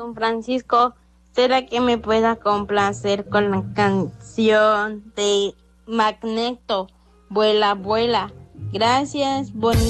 Don Francisco, ¿será que me pueda complacer con la canción de Magneto? Vuela, vuela. Gracias, bonito.